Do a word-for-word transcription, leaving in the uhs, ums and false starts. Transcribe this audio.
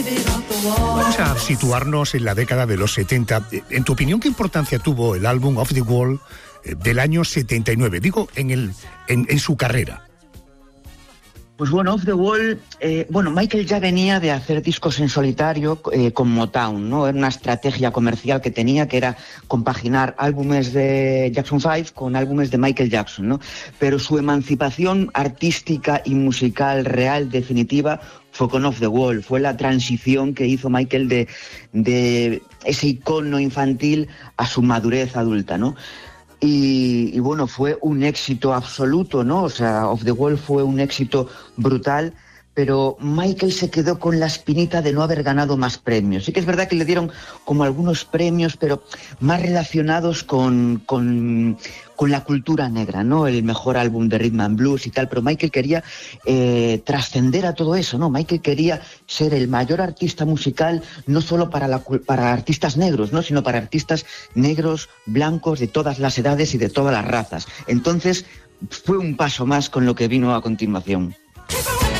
Vamos a situarnos en la década de los setenta. En tu opinión, ¿qué importancia tuvo el álbum Off the Wall del año setenta y nueve? Digo, en, el, en, en su carrera. Pues bueno, Off the Wall, eh, bueno, Michael ya venía de hacer discos en solitario eh, con Motown, ¿no? Era una estrategia comercial que tenía, que era compaginar álbumes de Jackson five con álbumes de Michael Jackson, ¿no? Pero su emancipación artística y musical real, definitiva, fue con Off the Wall. Fue la transición que hizo Michael de, de ese icono infantil a su madurez adulta, ¿no? Y, y bueno, fue un éxito absoluto, ¿no? O sea, Off the Wall fue un éxito brutal, pero Michael se quedó con la espinita de no haber ganado más premios. Sí que es verdad que le dieron como algunos premios, pero más relacionados con, con, con la cultura negra, ¿no? El mejor álbum de Rhythm and Blues y tal, pero Michael quería eh, trascender a todo eso, ¿no? Michael quería ser el mayor artista musical, no solo para, la, para artistas negros, ¿no? Sino para artistas negros, blancos, de todas las edades y de todas las razas. Entonces, fue un paso más con lo que vino a continuación.